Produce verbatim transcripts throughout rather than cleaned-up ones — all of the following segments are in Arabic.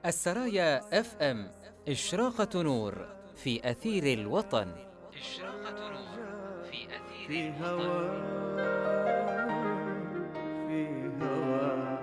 السرايا اف ام، إشراقة نور في أثير الوطن. إشراقة نور في أثير في الوطن. هوا في هوا.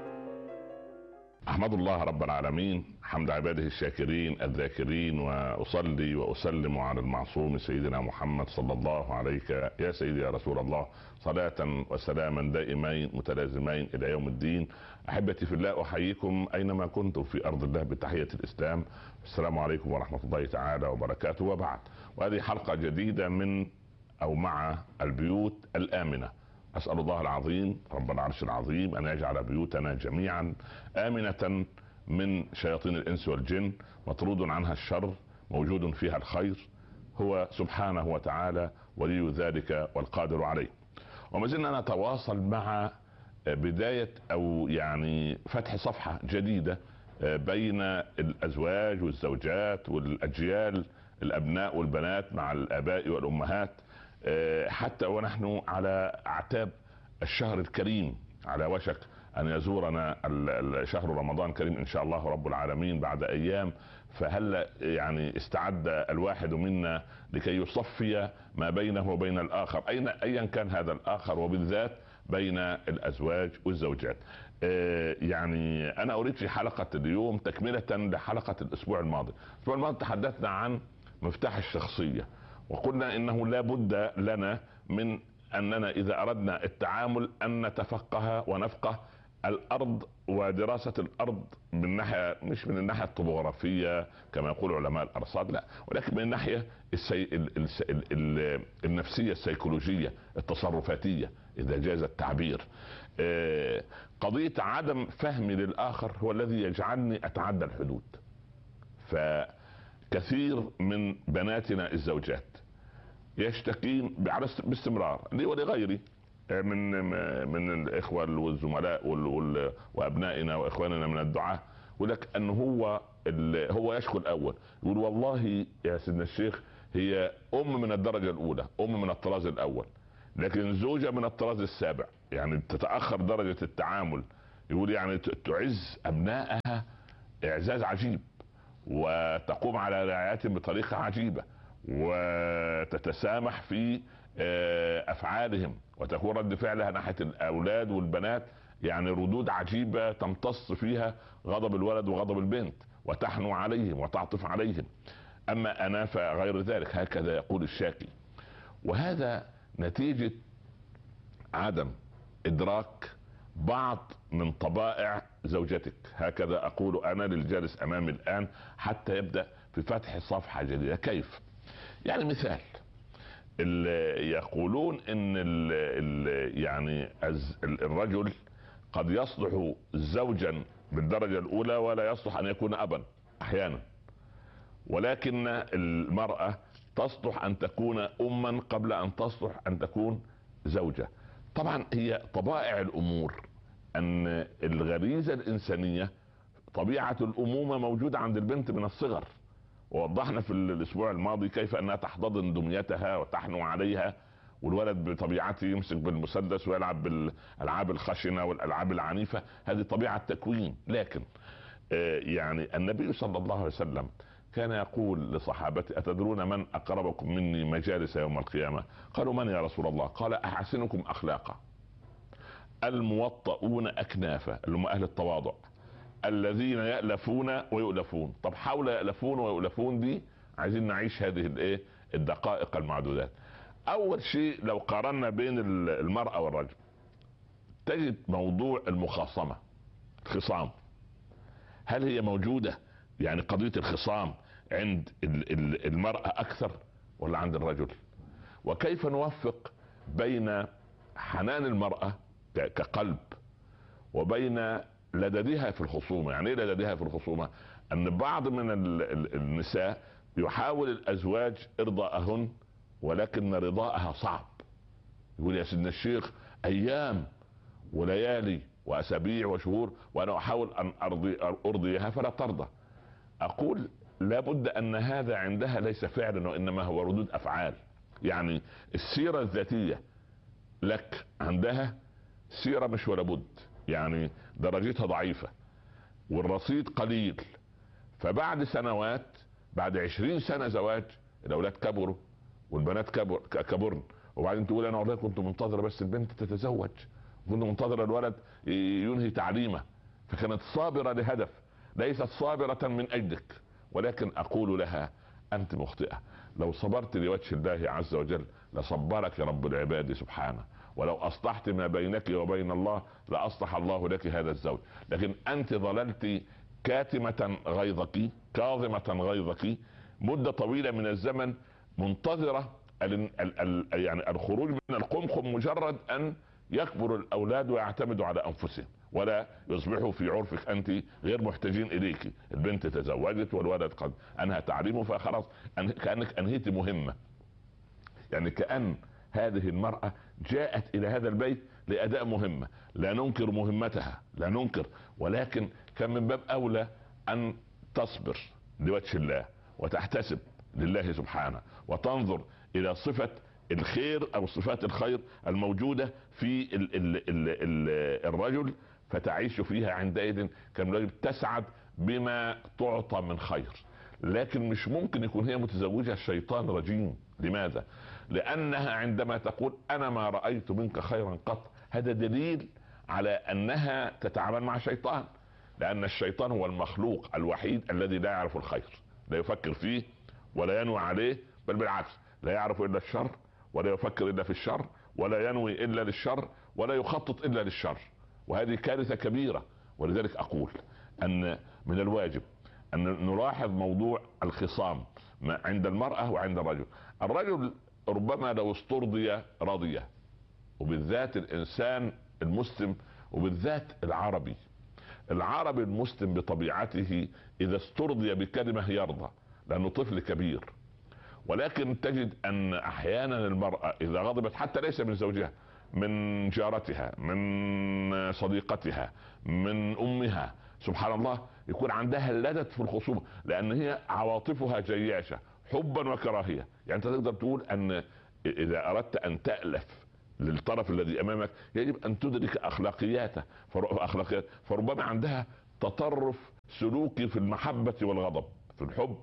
أحمد الله رب العالمين حمد عباده الشاكرين الذاكرين، وأصلي وأسلم على المعصوم سيدنا محمد صلى الله عليك يا سيدي يا رسول الله، صلاة وسلاما دائمين متلازمين إلى يوم الدين. أحبتي في الله، أحييكم أينما كنتم في أرض الله بتحية الإسلام. السلام عليكم ورحمة الله تعالى وبركاته. وبعد، وهذه حلقة جديدة من أو مع البيوت الآمنة. أسأل الله العظيم رب العرش العظيم أن يجعل بيوتنا جميعا آمنة من شياطين الإنس والجن، مطرود عنها الشر، موجود فيها الخير، هو سبحانه وتعالى ولي ذلك والقادر عليه. وما زلنا نتواصل مع بداية أو يعني فتح صفحة جديدة بين الأزواج والزوجات والأجيال، الأبناء والبنات مع الآباء والأمهات، حتى ونحن على اعتاب الشهر الكريم، على وشك ان يزورنا شهر رمضان الكريم ان شاء الله رب العالمين بعد ايام. فهل يعني استعد الواحد منا لكي يصفي ما بينه وبين الاخر، اين ايا كان هذا الاخر، وبالذات بين الازواج والزوجات. يعني انا اريد في حلقة اليوم تكملة لحلقة الاسبوع الماضي. الاسبوع الماضي تحدثنا عن مفتاح الشخصية، وقلنا انه لا بد لنا من اننا اذا اردنا التعامل ان نتفقه ونفقه الارض ودراسة الارض من ناحية، مش من الناحية الطبوغرافية كما يقول علماء الارصاد، لا، ولكن من الناحية السي... ال... ال... ال... ال... النفسية السيكولوجية التصرفاتية اذا جاز التعبير. آه... قضية عدم فهمي للاخر هو الذي يجعلني اتعدى الحدود. فكثير من بناتنا الزوجات يشتكين باستمرار لي ولغيري من من الاخوه والزملاء وابنائنا واخواننا من الدعاة، يقول لك ان هو هو يشكو الاول، يقول والله يا سيدنا الشيخ هي ام من الدرجه الاولى، ام من الطراز الاول، لكن زوجة من الطراز السابع، يعني تتاخر درجه التعامل. يقول يعني تعز ابنائها اعزاز عجيب، وتقوم على رعايتهم بطريقه عجيبه، وتتسامح في افعالهم، وتكون رد فعلها ناحية الاولاد والبنات يعني ردود عجيبة تمتص فيها غضب الولد وغضب البنت، وتحنو عليهم وتعطف عليهم. اما انا فغير ذلك، هكذا يقول الشاكي. وهذا نتيجة عدم ادراك بعض من طبائع زوجتك، هكذا اقول انا للجالس امامي الان حتى يبدأ في فتح صفحة جديدة. كيف؟ يعني مثال، يقولون ان ال ال يعني الرجل قد يصلح زوجا بالدرجة الاولى ولا يصلح ان يكون ابا احيانا، ولكن المرأة تصلح ان تكون اما قبل ان تصلح ان تكون زوجة. طبعا هي طبائع الامور، ان الغريزة الانسانية طبيعة الامومة موجودة عند البنت من الصغر، ووضحنا في الاسبوع الماضي كيف انها تحتضن دميتها وتحنو عليها، والولد بطبيعته يمسك بالمسدس ويلعب بالالعاب الخشنة والالعاب العنيفة، هذه طبيعة تكوين. لكن آه يعني النبي صلى الله عليه وسلم كان يقول لصحابته: اتدرون من اقربكم مني مجالس يوم القيامة؟ قالوا: من يا رسول الله؟ قال: احسنكم اخلاقا، الموطؤون اكنافا، اللي هم اهل التواضع، الذين يألفون ويؤلفون. طب حول يألفون ويؤلفون دي عايزين نعيش هذه الايه الدقائق المعدودات. اول شيء لو قارنا بين المرأة والرجل تجد موضوع المخاصمة، خصام، هل هي موجودة؟ يعني قضية الخصام عند المرأة اكثر ولا عند الرجل؟ وكيف نوفق بين حنان المرأة كقلب وبين لددها في الخصومة؟ يعني ايه لددها في الخصومة؟ ان بعض من النساء يحاول الازواج ارضاءهن ولكن رضاءها صعب. يقول: يا سيدنا الشيخ ايام وليالي واسابيع وشهور وانا احاول ان ارضي ارضيها فلا ترضى. اقول لابد ان هذا عندها ليس فعلا وانما هو ردود افعال. يعني السيرة الذاتية لك عندها سيرة مش ولا بد، يعني درجتها ضعيفة، والرصيد قليل، فبعد سنوات، بعد عشرين سنة زواج، الاولاد كبروا والبنات كبر كبرن، وبعدين تقول انا والله كنت منتظرة بس البنت تتزوج، كنت منتظرة الولد ينهي تعليمه، فكانت صابرة لهدف، ليست صابرة من اجلك. ولكن اقول لها انت مخطئة، لو صبرت لوجه الله عز وجل لصبرك رب العباد سبحانه، ولو اصلحت ما بينك وبين الله لاصلح الله لك هذا الزوج. لكن انت ظللت كاتمة غيظك، كاظمة غيظك مدة طويلة من الزمن، منتظرة ال ال ال يعني الخروج من القمقم، مجرد ان يكبر الاولاد ويعتمدوا على انفسهم ولا يصبحوا في عرفك انت غير محتاجين اليك. البنت تزوجت والولد قد انهى تعليمه، فخلاص كانك انهيت مهمه. يعني كأن هذه المرأة جاءت الى هذا البيت لاداء مهمة، لا ننكر مهمتها، لا ننكر، ولكن كان من باب اولى ان تصبر لوجه الله وتحتسب لله سبحانه، وتنظر الى صفة الخير او صفات الخير الموجودة في ال ال ال ال الرجل، فتعيش فيها عندئذ كان تسعد بما تعطى من خير. لكن مش ممكن يكون هي متزوجة الشيطان رجيم. لماذا؟ لانها عندما تقول انا ما رأيت منك خيرا قط، هذا دليل على انها تتعامل مع شيطان، لان الشيطان هو المخلوق الوحيد الذي لا يعرف الخير، لا يفكر فيه ولا ينوي عليه، بل بالعكس لا يعرف الا الشر، ولا يفكر الا في الشر، ولا ينوي الا للشر، ولا يخطط الا للشر، وهذه كارثة كبيرة. ولذلك اقول ان من الواجب ان نلاحظ موضوع الخصام عند المرأة وعند الرجل. الرجل ربما لو استرضي رضي، وبالذات الانسان المسلم، وبالذات العربي. العربي المسلم بطبيعته اذا استرضي بكلمة يرضى، لانه طفل كبير. ولكن تجد ان احيانا المرأة اذا غضبت، حتى ليس من زوجها، من جارتها، من صديقتها، من امها، سبحان الله، يكون عندها لدى في الخصومة، لان هي عواطفها جياشة، حبا وكراهية. يعني انت تقدر تقول ان اذا اردت ان تألف للطرف الذي امامك يجب ان تدرك اخلاقياته، اخلاقيات فربما عندها تطرف سلوكي في المحبة والغضب، في الحب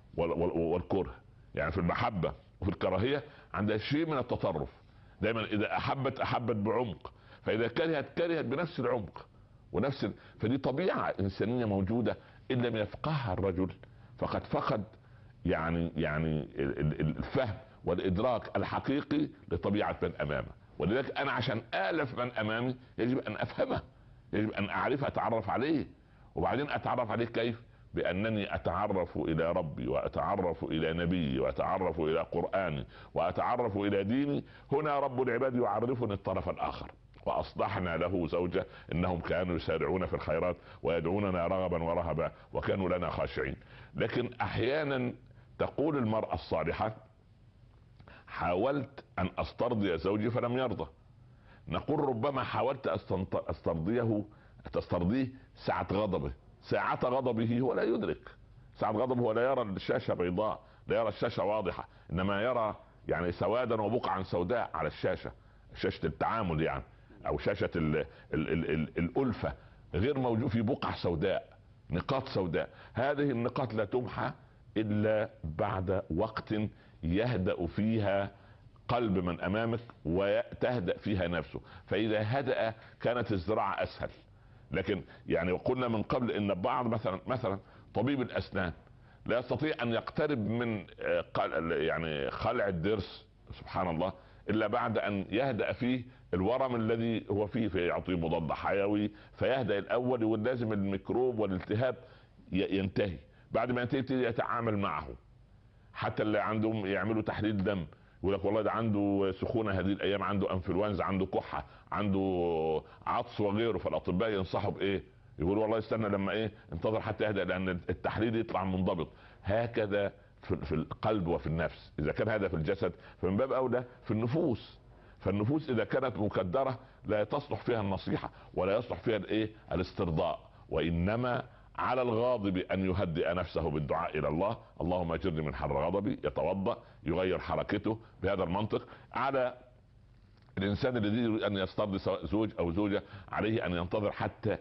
والكره. يعني في المحبة وفي الكراهية عندها شيء من التطرف. دائما اذا احبت احبت بعمق، فاذا كرهت كرهت بنفس العمق ونفس ال... فدي طبيعة انسانية موجودة. ان لم يفقهها الرجل فقد فقد يعني يعني الفهم والادراك الحقيقي لطبيعة من امامه. ولذلك انا عشان الف من امامي يجب ان افهمه، يجب ان اعرف اتعرف عليه. وبعدين اتعرف عليه كيف؟ بانني اتعرف الى ربي، واتعرف الى نبيي، واتعرف الى قرآني، واتعرف الى ديني. هنا رب العباد يعرفني الطرف الاخر. واصلحنا له زوجة انهم كانوا يسارعون في الخيرات ويدعوننا رغبا ورهبا وكانوا لنا خاشعين. لكن احيانا تقول المرأة الصالحة حاولت ان استرضي زوجي فلم يرضى. نقول ربما حاولت استرضيه تسترضيه ساعة غضبه، ساعة غضبه هو لا يدرك. ساعة غضبه هو لا يرى الشاشة بيضاء، لا يرى الشاشة واضحة، انما يرى يعني سوادا وبقعا سوداء على الشاشة، شاشة التعامل يعني، او شاشة ال ال ال ال الألفة، غير موجود في بقعة سوداء، نقاط سوداء. هذه النقاط لا تمحى الا بعد وقت يهدأ فيها قلب من امامك وتهدأ فيها نفسه. فاذا هدأ كانت الزراعة اسهل. لكن يعني قلنا من قبل ان بعض مثلا مثلا طبيب الاسنان لا يستطيع ان يقترب من يعني خلع الضرس، سبحان الله، الا بعد ان يهدأ فيه الورم الذي هو فيه، فيعطيه مضاد حيوي فيهدأ الاول، ولازم الميكروب والالتهاب ينتهي. بعد ما ينتهي يتعامل معه. حتى اللي عندهم يعملوا تحليل دم يقول لك والله ده عنده سخونة هذه الايام، عنده انفلونزا، عنده كحة، عنده عطس وغيره. فالاطباء ينصحوا بايه؟ يقول والله استنى لما ايه انتظر حتى يهدأ، لان التحليل يطلع منضبط. هكذا في القلب وفي النفس. اذا كان هذا في الجسد فمن باب اولى في النفوس. فالنفوس اذا كانت مكدرة لا تصلح فيها النصيحة ولا يصلح فيها الايه الاسترضاء، وانما على الغاضب ان يهدئ نفسه بالدعاء الى الله، اللهم اجرني من حر غضبي، يتوضا يغير حركته بهذا المنطق. على الانسان الذي يريد ان يسترضي سواء زوج او زوجة عليه ان ينتظر حتى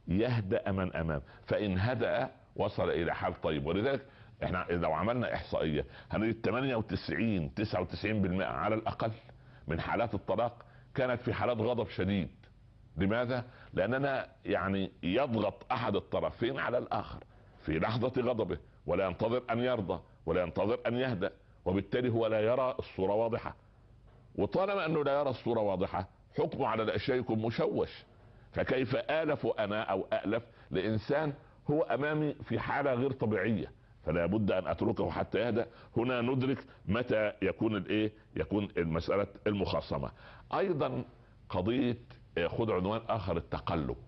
يهدأ من امام، فان هدأ وصل الى حال طيب. ولذلك احنا لو عملنا احصائيه هنجد ثمانية وتسعين تسعة وتسعين بالمئة على الاقل من حالات الطلاق كانت في حالات غضب شديد. لماذا؟ لاننا يعني يضغط احد الطرفين على الاخر في لحظه غضبه، ولا ينتظر ان يرضى ولا ينتظر ان يهدأ، وبالتالي هو لا يرى الصوره واضحه. وطالما انه لا يرى الصوره واضحه حكمه على الاشياء يكون مشوش. فكيف آلف انا او أألف لانسان هو امامي في حاله غير طبيعيه، فلا بد ان اتركه حتى يهدأ. هنا ندرك متى يكون الايه يكون المساله المخاصمه. ايضا قضيه خذ عنوان اخر، التقلب،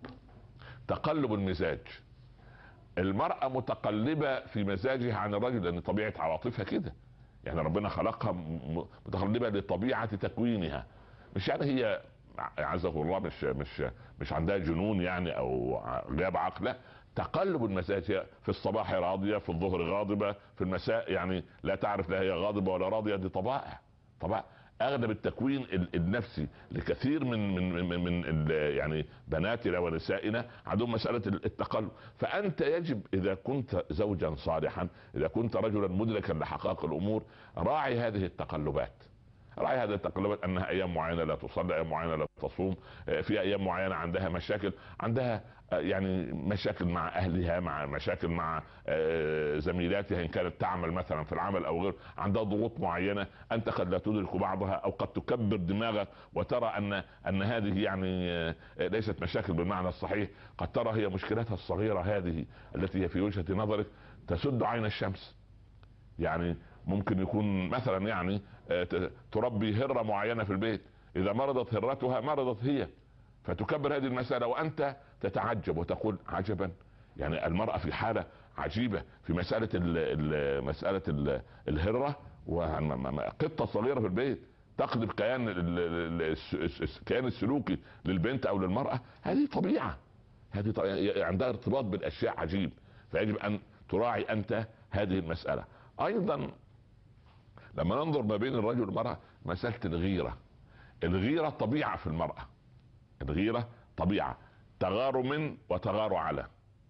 تقلب المزاج. المرأة متقلبة في مزاجها عن الرجل لان طبيعة عواطفها كده، يعني ربنا خلقها متقلبة لطبيعة تكوينها. مش يعني هي عزه الله مش مش مش عندها جنون يعني او غياب عقل، لا، تقلب المزاج. في الصباح راضية، في الظهر غاضبة، في المساء يعني لا تعرف لا هي غاضبة ولا راضية. دي طبائع طبائع اغلب التكوين النفسي لكثير من من من, من يعني بناتنا ونسائنا عندهم مساله التقلب. فانت يجب اذا كنت زوجا صالحا، اذا كنت رجلا مدركا لحقائق الامور، راعي هذه التقلبات. راعي هذه التقلبات، انها ايام معينه لا تصلي، ايام معينه لا تصوم، في ايام معينه عندها مشاكل، عندها يعني مشاكل مع اهلها، مع مشاكل مع زميلاتها ان كانت تعمل مثلا في العمل او غير، عندها ضغوط معينه انت قد لا تدرك بعضها، او قد تكبر دماغك وترى ان ان هذه يعني ليست مشاكل بالمعنى الصحيح، قد ترى هي مشكلتها الصغيره هذه التي هي في وجهه نظرك تسد عين الشمس. يعني ممكن يكون مثلا يعني تربي هرة معينة في البيت، اذا مرضت هرتها مرضت هي، فتكبر هذه المسألة وانت تتعجب وتقول عجبا. يعني المرأة في حالة عجيبة في مسألة ال ال مسألة ال الهرة، وقطة صغيرة في البيت تقلب كيان الكيان السلوكي للبنت او للمرأة. هذه طبيعة، هذه طبيعة عندها ارتباط بالاشياء عجيب، فيجب ان تراعي انت هذه المسألة. ايضا لما ننظر ما بين الرجل والمرأة مسألة الغيرة. الغيرة طبيعة في المرأة، الغيرة طبيعة، تغار من وتغار على،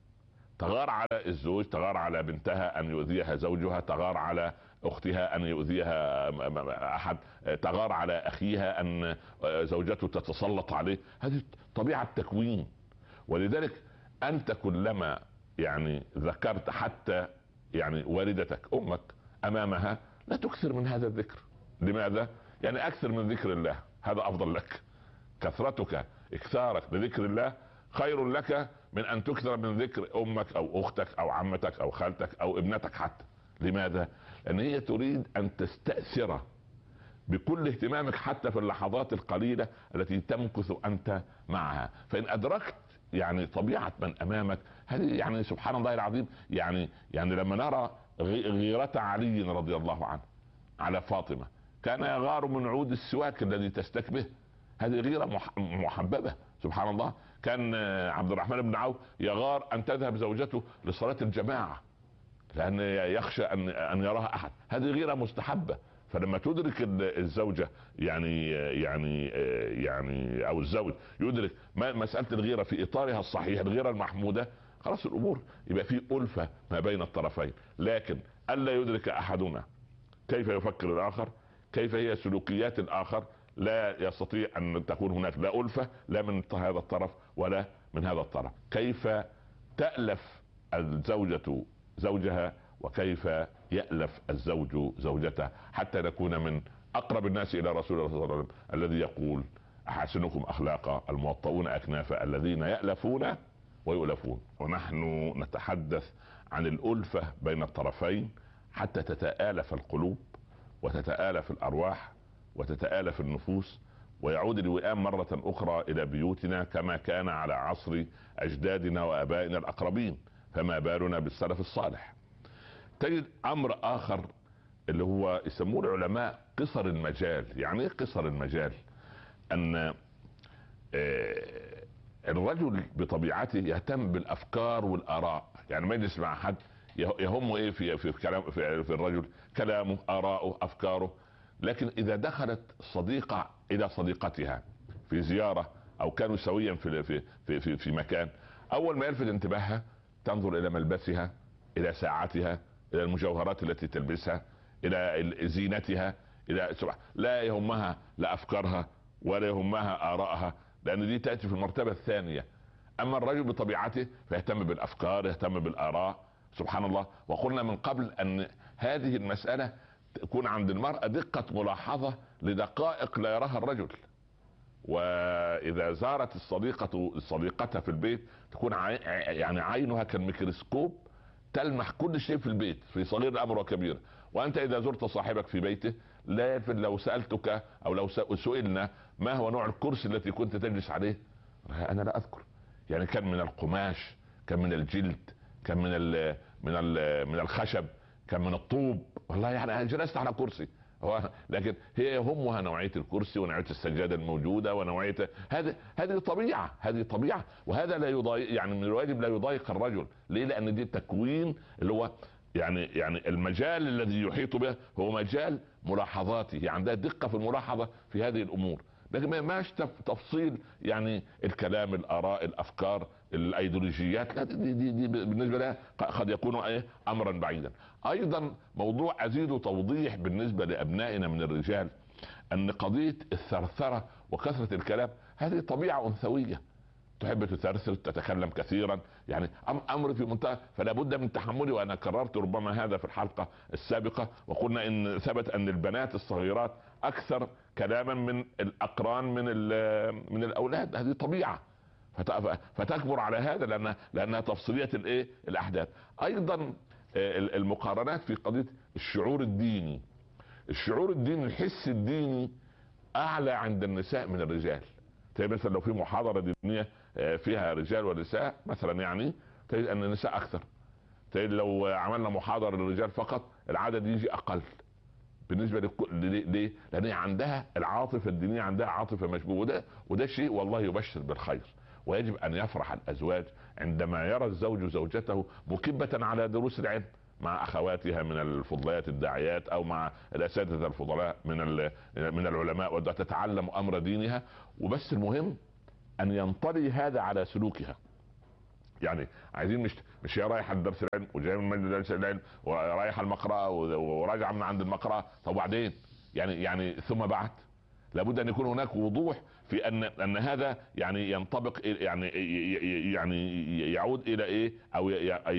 تغار على الزوج، تغار على بنتها ان يؤذيها زوجها، تغار على اختها ان يؤذيها احد، تغار على اخيها ان زوجته تتسلط عليه. هذه طبيعة تكوين. ولذلك انت كلما يعني ذكرت حتى يعني والدتك امك امامها لا تكثر من هذا الذكر. لماذا؟ يعني اكثر من ذكر الله، هذا افضل لك. كثرتك اكثارك لذكر الله خير لك من ان تكثر من ذكر امك او اختك او عمتك او خالتك او ابنتك حتى. لماذا؟ لان هي تريد ان تستأثر بكل اهتمامك حتى في اللحظات القليلة التي تمكث انت معها. فان ادركت يعني طبيعة من امامك هذه، يعني سبحان الله العظيم، يعني يعني لما نرى غيرة علي رضي الله عنه على فاطمة، كان يغار من عود السواك الذي تستك به، هذه غيرة محببة سبحان الله. كان عبد الرحمن بن عوف يغار ان تذهب زوجته لصلاة الجماعة لان يخشى ان ان يراها احد، هذه غيرة مستحبة. فلما تدرك الزوجة يعني يعني يعني او الزوج يدرك مسألة الغيرة في اطارها الصحيح، الغيرة المحمودة، خلاص الامور يبقى في ألفة ما بين الطرفين. لكن الا يدرك احدنا كيف يفكر الاخر، كيف هي سلوكيات الاخر، لا يستطيع ان تكون هناك لا ألفة لا من هذا الطرف ولا من هذا الطرف. كيف تألف الزوجة زوجها وكيف يألف الزوج زوجته، حتى نكون من اقرب الناس الى رسول الله صلى الله عليه وسلم الذي يقول احسنكم اخلاقا الموطؤون اكنافا الذين يألفون ويؤلفون. ونحن نتحدث عن الألفة بين الطرفين حتى تتآلف القلوب وتتآلف الارواح وتتآلف النفوس، ويعود الوئام مرة اخرى الى بيوتنا كما كان على عصر اجدادنا وابائنا الاقربين، فما بالنا بالسلف الصالح. تجد امر اخر اللي هو يسموه العلماء قصر المجال. يعني ايه قصر المجال؟ ان الرجل بطبيعته يهتم بالافكار والاراء، يعني ما يجلس مع حد يهمه ايه في في كلام في, في الرجل، كلامه، اراءه، افكاره. لكن اذا دخلت صديقة الى صديقتها في زيارة او كانوا سويا في في في, في مكان، اول ما يلفت انتباهها تنظر الى ملبسها، الى ساعتها، الى المجوهرات التي تلبسها، الى زينتها، الى سبحان، لا يهمها لا افكارها ولا يهمها ارائها، لان دي تاتي في المرتبه الثانيه. اما الرجل بطبيعته فيهتم بالافكار، يهتم بالاراء. سبحان الله. وقلنا من قبل ان هذه المساله تكون عند المراه دقه ملاحظه لدقائق لا يراها الرجل. واذا زارت الصديقه صديقتها في البيت تكون عي... يعني عينها كالميكروسكوب تلمح كل شيء في البيت، في صغير الامر وكبير. وانت اذا زرت صاحبك في بيته لا يلفت، لو سالتك او لو سئلنا ما هو نوع الكرسي التي كنت تجلس عليه، انا لا اذكر. يعني كان من القماش، كان من الجلد، كان من ال من ال من الخشب، كان من الطوب. والله يعني جلست على كرسي هو، لكن هي يهمها نوعيه الكرسي ونوعيه السجاده الموجوده ونوعيه هذه. هذه طبيعه، هذه طبيعه. وهذا لا يضايق، يعني من الواجب لا يضايق الرجل. ليه؟ لان دي التكوين اللي هو يعني يعني المجال الذي يحيط به هو مجال ملاحظاتي، يعني عندها دقه في الملاحظه في هذه الامور. لكن ما يهمهاش تفصيل يعني الكلام، الاراء، الافكار، الايديولوجيات. لا، دي, دي, دي بالنسبه لها قد يكون ايه امرا بعيدا. ايضا موضوع ازيد توضيح بالنسبه لابنائنا من الرجال، ان قضيه الثرثره وكثره الكلام هذه طبيعه انثويه، تحب تثرثر، تتكلم كثيرا، يعني امر في منتهى، فلا بد من تحمله. وانا كررت ربما هذا في الحلقه السابقه، وقلنا ان ثبت ان البنات الصغيرات اكثر كلاما من الاقران من من الاولاد. هذه طبيعه فتكبر على هذا لانها لانها تفصيليه الايه الاحداث. ايضا المقارنات في قضيه الشعور الديني. الشعور الديني، الحس الديني اعلى عند النساء من الرجال. تلاقي مثلا لو في محاضره دينيه فيها رجال ونساء مثلا، يعني تجد ان النساء اكثر. تجد لو عملنا محاضره للرجال فقط العدد يجي اقل بالنسبه لكل. ليه؟ لان عندها العاطفه الدينيه، عندها عاطفه مشبوهه. وده وده شيء والله يبشر بالخير. ويجب ان يفرح الازواج عندما يرى الزوج زوجته مكبه على دروس العلم مع اخواتها من الفضليات الداعيات او مع الاساتذه الفضلاء من من العلماء، وتتعلم امر دينها. وبس المهم ان ينطلي هذا على سلوكها. يعني عايزين مش مش هي رايحه لدرس العلم وجايه من مجلس درس العلم ورايحه المقرأة وراجعه من عند المقرأة، طب وبعدين يعني يعني ثم بعد لابد ان يكون هناك وضوح في ان ان هذا يعني ينطبق، يعني يعني يعود الى ايه، او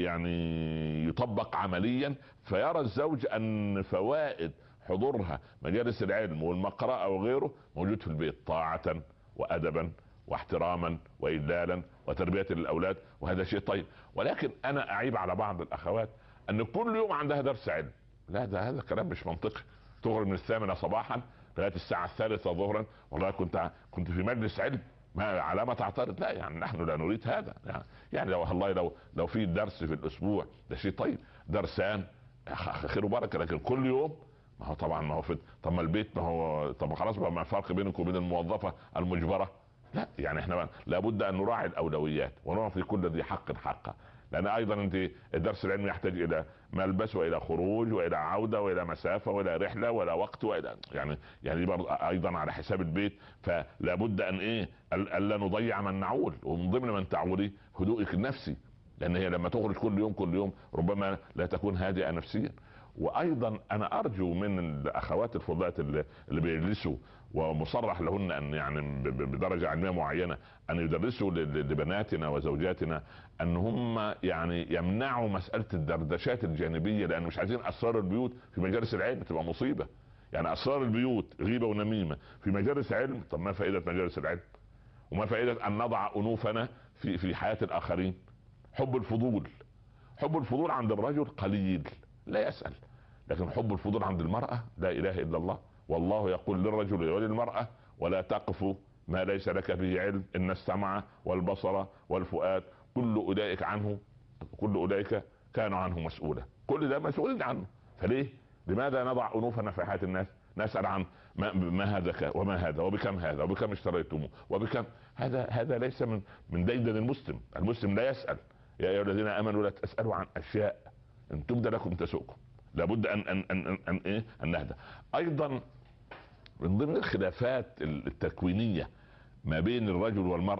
يعني يطبق عمليا. فيرى الزوج ان فوائد حضورها مجالس العلم والمقرأة وغيره موجود في البيت، طاعة وادبا واحتراما واجلالا وتربيه للاولاد، وهذا شيء طيب. ولكن انا اعيب على بعض الاخوات ان كل يوم عندها درس علم. لا، ده هذا كلام مش منطقي. تخرج من الثامنه صباحا لغايه الساعه الثالثه ظهرا، والله كنت كنت في مجلس علم، ما علامه تعترض؟ لا، يعني نحن لا نريد هذا. يعني, يعني لو والله لو لو في درس في الاسبوع ده شيء طيب، درسان خير وبركه. لكن كل يوم، ما هو طبعا ما هو في طب ما البيت، ما هو طب خلاص بقى، ما الفرق بينك وبين الموظفه المجبره؟ لا، يعني احنا لابد ان نراعي الاولويات ونعطي كل ذي حق حقه. لان ايضا انت الدرس العلمي يحتاج الى ملبس والى خروج والى عوده والى مسافه والى رحله والى وقت والى يعني يعني برضه ايضا على حساب البيت. فلا بد ان ايه الا نضيع من نعول، ومن ضمن من تعولي هدوءك النفسي، لان هي لما تخرج كل يوم كل يوم ربما لا تكون هادئه نفسيا. وايضا انا ارجو من الاخوات الفضلات اللي, اللي بيجلسوا ومصرح لهن ان يعني بدرجه علميه معينه ان يدرسوا لبناتنا وزوجاتنا ان هم يعني يمنعوا مساله الدردشات الجانبيه، لان مش عايزين اسرار البيوت في مجالس العلم تبقى مصيبه. يعني اسرار البيوت غيبه ونميمه في مجالس علم، طب ما فائده مجالس العلم؟ وما فائده ان نضع انوفنا في في حياه الاخرين؟ حب الفضول، حب الفضول عند الرجل قليل لا يسأل، لكن حب الفضول عند المرأة لا اله الا الله. والله يقول للرجل وللمرأة: ولا تقف ما ليس لك به علم، ان السمع والبصر والفؤاد كل اولئك عنه كل اولئك كانوا عنه مسؤولا. كل ده مسؤولين عنه. فليه لماذا نضع انوفنا في حياة الناس؟ نسأل عن ما, ما هذا وما هذا وبكم هذا وبكم اشتريتموه وبكم هذا. هذا ليس من من ديدن المسلم. المسلم لا يسأل. يا ايها الذين امنوا لا تسألوا عن اشياء ان تبد لكم تسؤكم. لابد ان ان ان ان, أن, إيه؟ أن نهدى. ايضا من ضمن الخلافات التكوينيه ما بين الرجل والمراه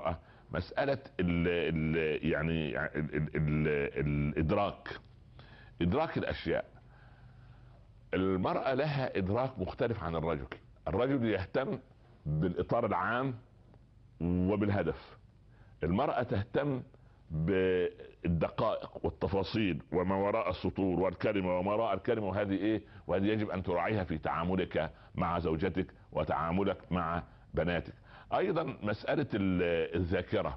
مسألة ال ال يعني ال ال ال الادراك، ادراك الاشياء. المرأة لها ادراك مختلف عن الرجل. الرجل يهتم بالاطار العام وبالهدف، المرأة تهتم بالدقائق والتفاصيل وما وراء السطور والكلمة وما وراء الكلمة، وهذه ايه، وهذه يجب ان تراعيها في تعاملك مع زوجتك وتعاملك مع بناتك. ايضا مسألة الذاكرة،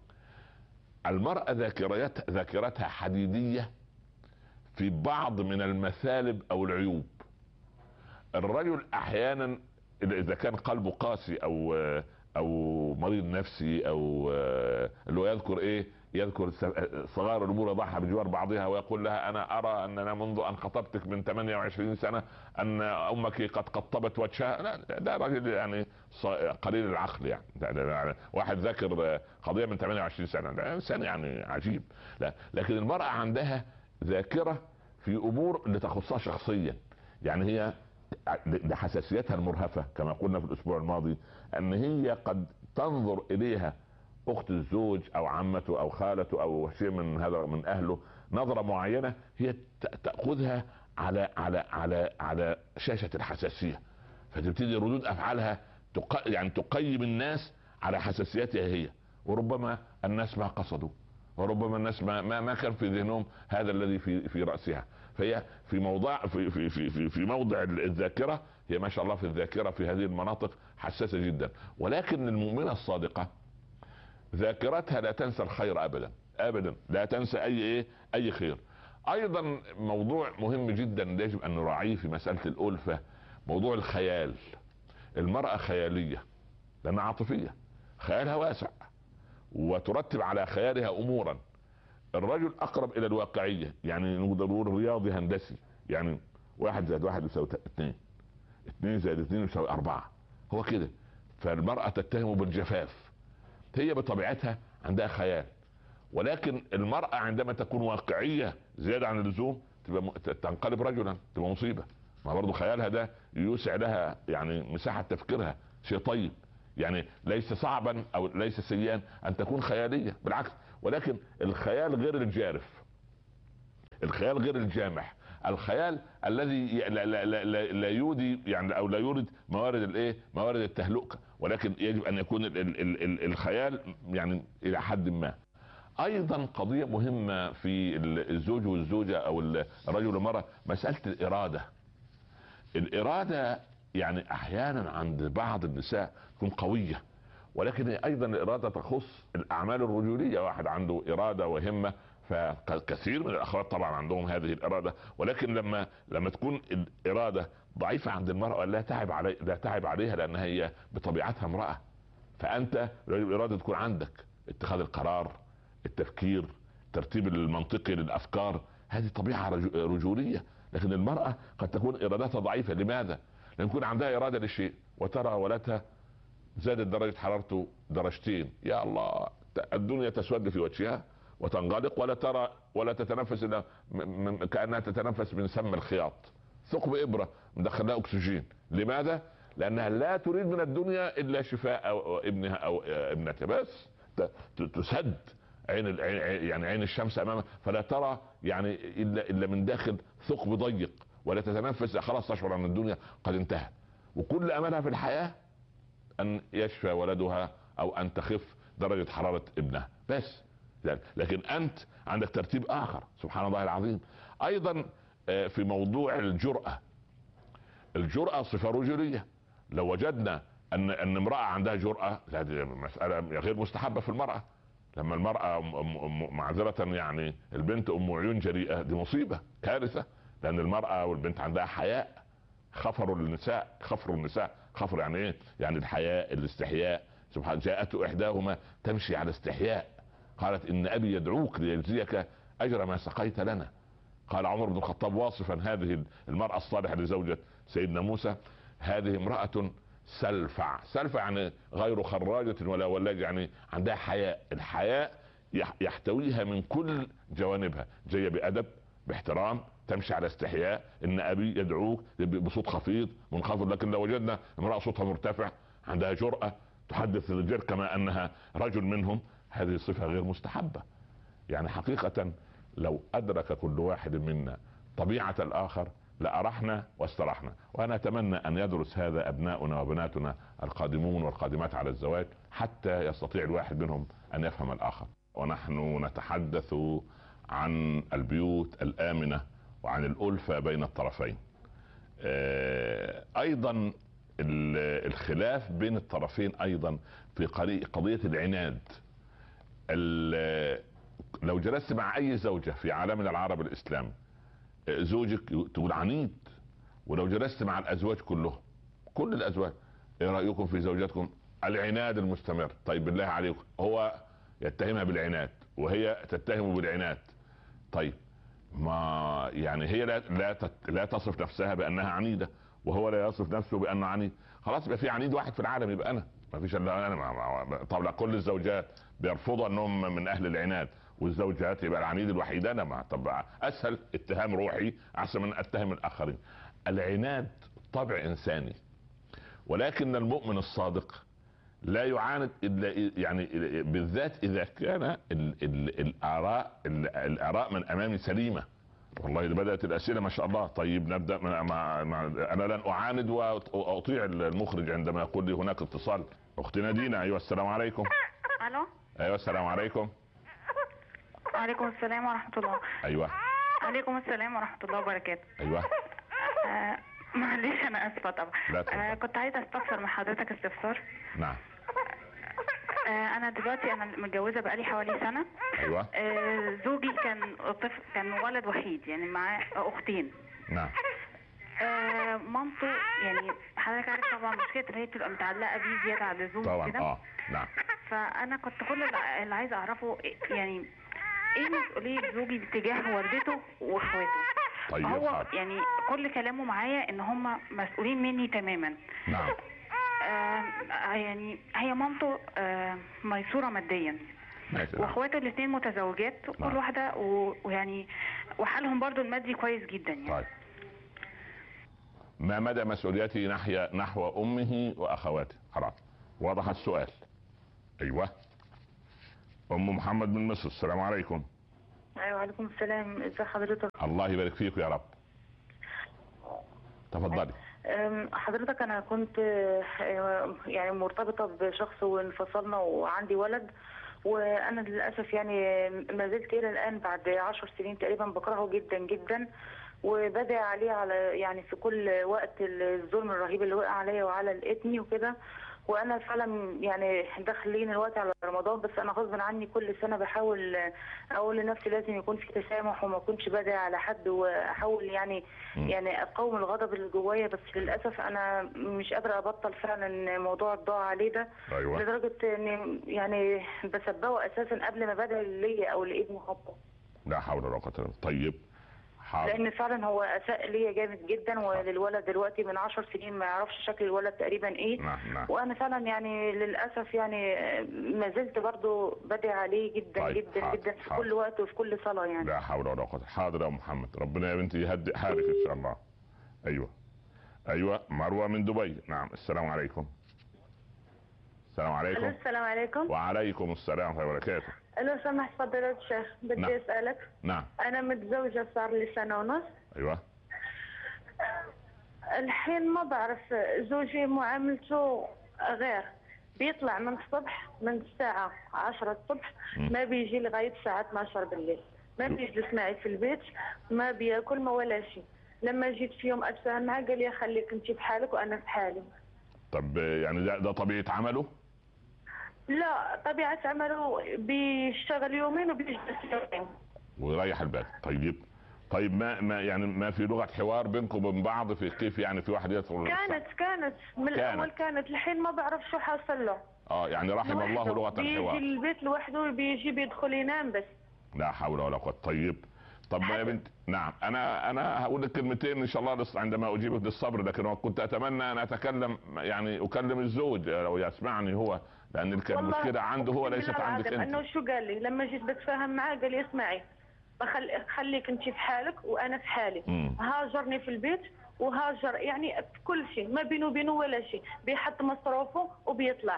المرأة ذاكرتها ذاكرتها حديدية في بعض من المثالب او العيوب. الرجل احيانا اذا كان قلبه قاسي او او مريض نفسي او اللي هو يذكر ايه، يذكر صغار الامور يضعها بجوار بعضها ويقول لها انا ارى اننا منذ ان خطبتك من ثمانية وعشرين سنة ان امك قد قطبت وجهها. لا، ده راجل يعني قليل العقل يعني. يعني واحد ذاكر قضية من ثمانية وعشرين سنة، ده انسان يعني عجيب. لا، لكن المرأة عندها ذاكرة في امور اللي تخصها شخصيا. يعني هي لحساسيتها المرهفة كما قلنا في الاسبوع الماضي، ان هي قد تنظر اليها اخت الزوج او عمته او خالته او شيء من هذا من اهله نظرة معينة، هي تأخذها على على على على شاشة الحساسية، فتبتدي ردود افعالها تق... يعني تقيم الناس على حساسيتها هي، وربما الناس ما قصدوا، وربما الناس ما ما, ما كان في ذهنهم هذا الذي في في رأسها. فهي في موضع في في في في, في موضع الذاكرة، هي ما شاء الله في الذاكرة في هذه المناطق حساسة جدا. ولكن المؤمنة الصادقة ذاكرتها لا تنسى الخير ابدا ابدا، لا تنسى اي ايه اي خير. ايضا موضوع مهم جدا يجب ان نراعيه في مسألة الألفة، موضوع الخيال. المرأة خيالية لانها عاطفية، خيالها واسع وترتب على خيالها امورا. الرجل اقرب الى الواقعية، يعني نقدر نقول رياضي هندسي، يعني واحد زائد واحد يساوي اثنين، اثنين زائد اثنين يساوي اربعة، هو كده. فالمرأة تتهم بالجفاف، هي بطبيعتها عندها خيال. ولكن المرأة عندما تكون واقعية زيادة عن اللزوم تبقى م... تنقلب رجلا، تبقى مصيبة. ما برضو خيالها ده يوسع لها يعني مساحة تفكيرها، شيء طيب. يعني ليس صعبا او ليس سيئا ان تكون خيالية، بالعكس. ولكن الخيال غير الجارف، الخيال غير الجامح، الخيال الذي لا, لا, لا, لا يودي يعني او لا يورد موارد الايه موارد التهلكة، ولكن يجب ان يكون ال ال ال الخيال يعني الى حد ما. ايضا قضية مهمة في الزوج والزوجة او الرجل والمرأة، مسألة الارادة. الارادة يعني احيانا عند بعض النساء تكون قوية، ولكن ايضا الارادة تخص الاعمال الرجولية. واحد عنده ارادة وهمة، فكثير من الاخوات طبعا عندهم هذه الاراده، ولكن لما لما تكون الاراده ضعيفه عند المراه لا تعب علي لا تعب عليها، لانها هي بطبيعتها امراه. فانت الاراده تكون عندك، اتخاذ القرار، التفكير، الترتيب المنطقي للافكار، هذه طبيعه رجوليه. لكن المراه قد تكون ارادتها ضعيفه. لماذا؟ لان يكون عندها اراده للشيء وترى ولدها زادت درجه حرارته درجتين، يا الله، الدنيا تسود في وجهها وتنغلق، ولا ترى ولا تتنفس الا كانها تتنفس من سم الخياط، ثقب ابره مدخلها اكسجين. لماذا؟ لانها لا تريد من الدنيا الا شفاء أو ابنها او ابنتها، بس تسد عين يعني عين الشمس امامها، فلا ترى يعني الا الا من داخل ثقب ضيق، ولا تتنفس، خلاص تشعر ان الدنيا قد انتهت. وكل املها في الحياه ان يشفى ولدها او ان تخف درجه حراره ابنها بس. لكن انت عندك ترتيب اخر، سبحان الله العظيم. ايضا في موضوع الجرأة، الجرأة صفة رجولية. لو وجدنا ان ان امرأة عندها جرأة، هذه مسألة غير مستحبة في المرأة. لما المرأة معذرة يعني البنت ام عيون جريئة، دي مصيبة كارثة، لان المرأة والبنت عندها حياء. خفروا النساء خفروا النساء خفر يعني ايه؟ يعني الحياء، الاستحياء. سبحان، جاءت احداهما تمشي على استحياء قالت ان ابي يدعوك ليجزيك اجر ما سقيت لنا. قال عمر بن الخطاب واصفا هذه المرأة الصالحة لزوجة سيدنا موسى: هذه امرأة سلفع. سلفع يعني غير خراجة ولا ولاج، يعني عندها حياء. الحياء يحتويها من كل جوانبها، جاية بأدب باحترام، تمشي على استحياء، ان ابي يدعوك بصوت خفيض منخفض. لكن لو وجدنا امرأة صوتها مرتفع عندها جرأة تحدث الرجال كما انها رجل منهم، هذه صفة غير مستحبة. يعني حقيقة لو أدرك كل واحد منا طبيعة الآخر لأرحنا واسترحنا. وأنا أتمنى أن يدرس هذا أبناؤنا وبناتنا القادمون والقادمات على الزواج حتى يستطيع الواحد منهم أن يفهم الآخر. ونحن نتحدث عن البيوت الآمنة وعن الألفة بين الطرفين. أيضا الخلاف بين الطرفين أيضا في قضية العناد. لو جلست مع أي زوجة في عالمنا العربي الإسلامي زوجك تقول عنيد، ولو جلست مع الأزواج كلهم كل الأزواج ايه رأيكم في زوجاتكم؟ العناد المستمر. طيب بالله عليكم، هو يتهمها بالعناد وهي تتهمه بالعناد. طيب ما يعني هي لا لا لا تصف نفسها بأنها عنيدة وهو لا يصف نفسه بأنه عنيد. خلاص يبقى في عنيد واحد في العالم، يبقى أنا ما فيش الا انا. طبعا كل الزوجات بيرفضوا انهم من اهل العناد والزوجات يبقى العنيد الوحيد انا. ما طب اسهل اتهام روحي احسن من اتهم الاخرين. العناد طبع انساني، ولكن المؤمن الصادق لا يعاند الا يعني بالذات اذا كان ال ال الاراء الاراء من امامي سليمه. والله بدات الاسئله ما شاء الله. طيب نبدا مع, مع, مع انا لن اعاند واطيع المخرج عندما يقول لي هناك اتصال. اختنا دينا. ايوه السلام عليكم. الو. ايوه السلام عليكم. وعليكم السلام ورحمه الله. ايوه. عليكم السلام ورحمه الله وبركاته. ايوه. آه معلش انا اسفه طبعا. لا آه كنت عايزه استفسر من حضرتك استفسار. نعم. آه انا دلوقتي انا متجوزه بقالي حوالي سنه. ايوه. آه زوجي كان طفل، كان ولد وحيد، يعني معاه اختين. نعم. آه مامته يعني حضرتك عارف طبعا مشكله ان هي تبقى متعلقه بيه زياده عن اللزوم طبعا. كده. اه نعم. فانا كنت كل اللي عايزه اعرفه يعني ايه مسؤوليه زوجي تجاه والدته واخواته. طيب هو حاضر. يعني كل كلامه معايا ان هم مسؤولين مني تماما. نعم. آه يعني هي مامته آه ميسوره ماديا، واخواته الاثنين متزوجات كل نعم. واحده ويعني وحالهم برضو المادي كويس جدا يعني. طيب ما مدى مسؤوليتي نحو نحو امه واخواته؟ خلاص واضح السؤال. ايوه. ام محمد من مصر. السلام عليكم. ايوه وعليكم السلام. ازي حضرتك؟ الله يبارك فيك يا رب. تفضلي. حضرتك انا كنت يعني مرتبطه بشخص وانفصلنا وعندي ولد، وانا للاسف يعني ما زلت الى الان بعد عشر سنين تقريبا بكرهه جدا جدا، وبدأ عليه على يعني في كل وقت الظلم الرهيب اللي وقع عليا وعلى ابني وكده. وانا فعلا يعني داخلين الوقت على رمضان، بس انا غصب عني كل سنه بحاول اقول لنفسي لازم يكون في تسامح وما اكونش بدعي على حد، واحاول يعني م. يعني اقاوم الغضب اللي جوايا. بس للاسف انا مش قادره ابطل فعلا موضوع الضاع عليه ده. أيوة. لدرجه ان يعني بسبقه اساسا قبل ما بدعي ليا او لابني حتى. لا حول ولا قوه الا بالله. طيب حاضر. لان فعلا هو اساء ليا جامد جدا، وللولد دلوقتي من عشر سنين ما يعرفش شكل الولد تقريبا ايه. نعم نعم. وانا فعلا يعني للاسف يعني ما زلت برضه بدعي عليه جدا. طيب. جدا حاضر. جدا في حاضر. كل وقت وفي كل صلاه يعني. لا حول ولا قوه. حاضر يا محمد، ربنا يا بنتي يهدئ حالك ان شاء الله. ايوه ايوه. مروه من دبي. نعم السلام عليكم. السلام عليكم. السلام عليكم. وعليكم السلام ورحمه الله وبركاته. لو سمحت فضيلة الشيخ بدي نعم. اسالك. نعم. انا متزوجه صار لي سنه ونص. ايوه. الحين ما بعرف زوجي معاملته غير، بيطلع من الصبح من الساعه عشرة الصبح م. ما بيجي لغايه الساعه اثني عشر بالليل، ما بيجلس معي في البيت، ما بياكل ما ولا شيء. لما جيت في يوم اتفاهم معه قال لي خليك انت بحالك وانا بحالي. طب يعني ده, ده طبيعه عمله؟ لا طبيعة عمله بيشتغل يومين وبيجلس يومين ويريح البال. طيب طيب ما ما يعني ما في لغة حوار بينكم وبين بعض في كيف يعني في واحد يدخل؟ كانت كانت من كانت. الأول كانت، الحين ما بعرف شو حاصل له. اه يعني رحم الله لغة الحوار. بيجي البيت لوحده بيجي بيدخل ينام بس. لا حول ولا قوة. طيب طب يا بنت نعم انا انا هقول لك كلمتين ان شاء الله عندما اجيبك للصبر، لكن كنت اتمنى ان اتكلم يعني اكلم الزوج لو يسمعني هو، لان المشكله عنده هو ليست عندك انت. انه شو قال لي لما جيت بتفاهم معاه قال لي اسمعي بخلي خليك انت في حالك وانا في حالي. مم. هاجرني في البيت وهاجر يعني في كل شيء، ما بينه وبينه ولا شيء، بيحط مصروفه وبيطلع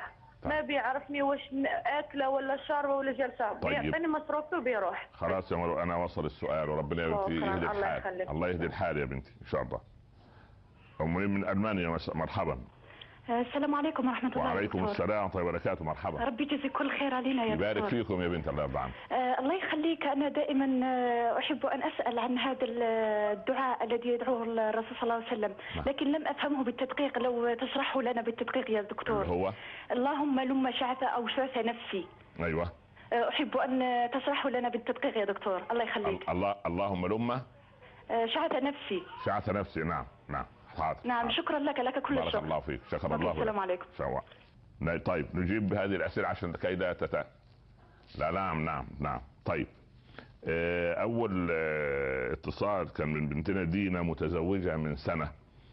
ما بيعرفني واش اكله ولا شاربه ولا جالسه. طيب. بيعطيني مصروفي وبيروح. خلاص يا مرو، انا وصل السؤال وربنا يهدي الحال. الله يهدي الحال يا بنتي ان شاء الله. ام من المانيا، مرحبا. السلام عليكم ورحمة الله وبركاته. وعليكم السلام ورحمة الله وبركاته. مرحبا. ربي يجزي كل خير علينا يا دكتور. يبارك فيكم يا بنت، الله يرضى عنك. آه الله يخليك. أنا دائما أحب أن أسأل عن هذا الدعاء الذي يدعوه الرسول صلى الله عليه وسلم، لكن لم أفهمه بالتدقيق، لو تشرحه لنا بالتدقيق يا دكتور. هو اللهم لم شعث أو شعث نفسي. أيوة. أحب أن تشرحه لنا بالتدقيق يا دكتور، الله يخليك. الله اللهم لم شعث نفسي. شعث نفسي، نعم نعم. حاضر. نعم حاضر. شكرا لك، لك كل الشكر. بارك الله فيك، شكرا الله. السلام عليكم. سواء. طيب نجيب هذه الأسئلة عشان كي لا تتا لا نعم نعم نعم. طيب أول اتصال كان من بنتنا دينا، متزوجة من سنة.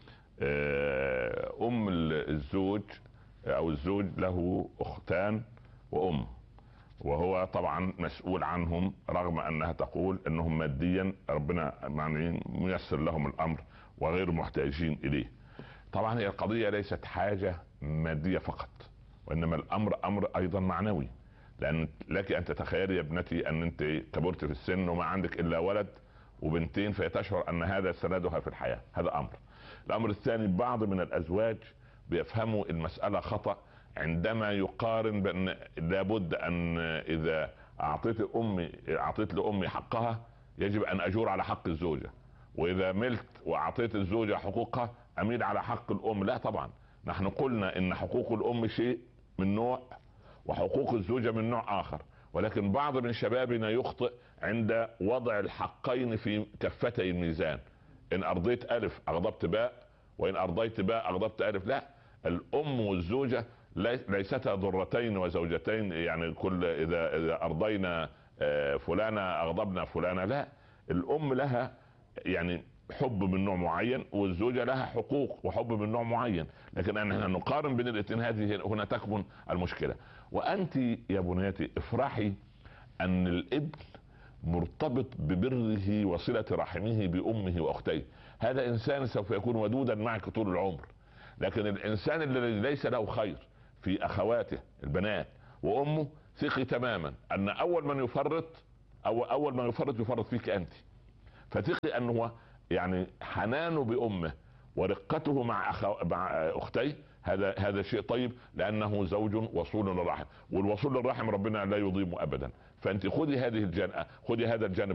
أم الزوج أو الزوج له أختان وأم، وهو طبعا مسؤول عنهم، رغم أنها تقول أنهم ماديا ربنا يعني ميسر لهم الأمر وغير محتاجين إليه. طبعا هي القضية ليست حاجة مادية فقط، وإنما الأمر أمر أيضا معنوي، لأن لك أن تتخيلي يا ابنتي أن أنت كبرت في السن وما عندك إلا ولد وبنتين، فتشعر أن هذا سندها في الحياة. هذا أمر. الأمر الثاني، بعض من الأزواج بيفهموا المسألة خطأ عندما يقارن بأن لابد أن إذا أعطيت أمي أعطيت لأمي حقها يجب أن أجور على حق الزوجة، وإذا ملت وأعطيت الزوجة حقوقها أميل على حق الأم. لا طبعا، نحن قلنا إن حقوق الأم شيء من نوع وحقوق الزوجة من نوع آخر، ولكن بعض من شبابنا يخطئ عند وضع الحقين في كفتي الميزان. إن أرضيت ألف أغضبت باء، وإن أرضيت باء أغضبت ألف. لا، الأم والزوجة ليستا ضرتين وزوجتين، يعني كل إذا إذا أرضينا فلانة أغضبنا فلانة. لا، الأم لها يعني حب من نوع معين، والزوجة لها حقوق وحب من نوع معين، لكن أننا نقارن بين الاثنين، هذه هنا تكمن المشكلة. وأنت يا بنيتي افرحي أن الابن مرتبط ببره وصلة رحمه بأمه وأختيه. هذا إنسان سوف يكون ودودا معك طول العمر، لكن الإنسان الذي ليس له خير في أخواته البنات وأمه، ثقي تماما أن أول من يفرط أو أول من يفرط يفرط فيك أنت. فثقي أنه يعني حنانه بأمه ورقته مع أخو... مع أختيه، هذا هذا شيء طيب، لأنه زوج وصول للرحم، والوصول للرحم ربنا لا يضيم أبدا. فأنت خذي هذه الجانب، خذي هذا الجانب